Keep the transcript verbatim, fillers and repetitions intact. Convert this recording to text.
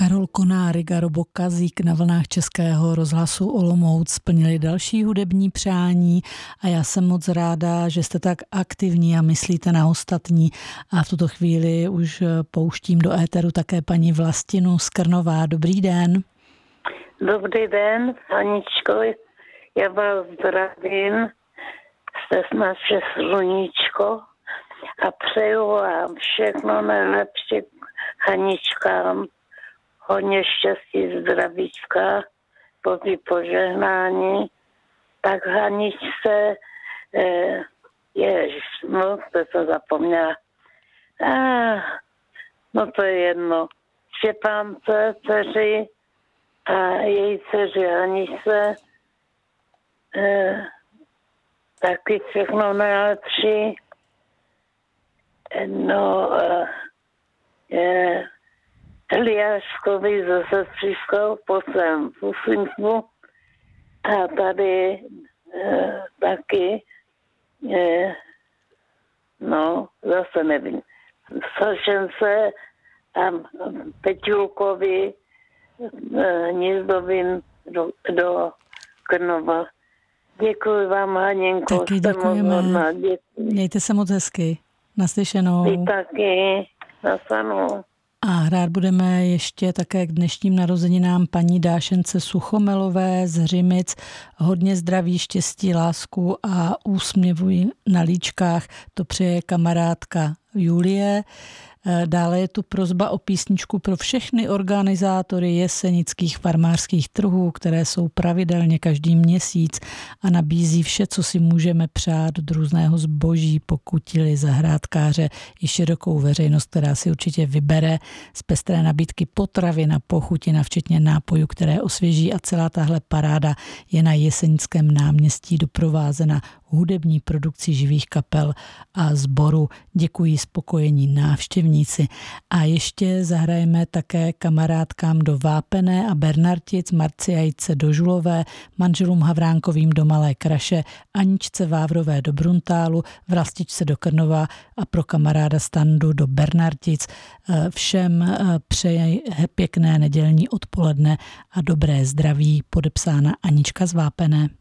Karol Konárik a Robo Kazík na vlnách Českého rozhlasu Olomouc splnili další hudební přání a já jsem moc ráda, že jste tak aktivní a myslíte na ostatní. A v tuto chvíli už pouštím do éteru také paní Vlastinu z Krnova. Dobrý den. Dobrý den, Aničko, já vás zdravím, jste naše sluníčko a přeju vám všechno nejlepší Haničkám, hodně štěstí, zdravíčka, boží požehnání. Tak Haničce, eh, ježiš, no, to jsem zapomněla. Ah, no to je jedno. Štěpánce, dceři a její dceři Haničce, eh, taky všechno nejlepší. No, eh, eh, Eliáškovi ze sestřičkou poslám pusinku a tady eh, taky, eh, no, zase nevím, Sašence a Peťulkovi eh, Hnízdovým do, do Krnova. Děkuji vám, Haněnko. Taky děkujeme. Děkuji. Mějte se moc hezky. Naslyšenou. Vy taky. Nasanou. A hrát budeme ještě také k dnešním narozeninám paní Dášence Suchomelové z Hřimic. Hodně zdraví, štěstí, lásku a úsměvu na líčkách. To přeje kamarádka Julie. Dále je tu prosba o písničku pro všechny organizátory jesenických farmářských trhů, které jsou pravidelně každý měsíc a nabízí vše, co si můžeme přát od různého zboží, pokutily, zahrádkáře i širokou veřejnost, která si určitě vybere z pestré nabídky potravin a pochutin, včetně nápojů, které osvěží, a celá tahle paráda je na Jesenickém náměstí doprovázena hudební produkcí živých kapel a sboru. Děkují spokojení návštěvníci. A ještě zahrajeme také kamarádkám do Vápené a Bernartic, Marciajce do Žulové, manželům Havránkovým do Malé Kraše, Aničce Vávrové do Bruntálu, Vlastičce do Krnova a pro kamaráda Standu do Bernartic. Všem přeji pěkné nedělní odpoledne a dobré zdraví. Podepsána Anička z Vápené.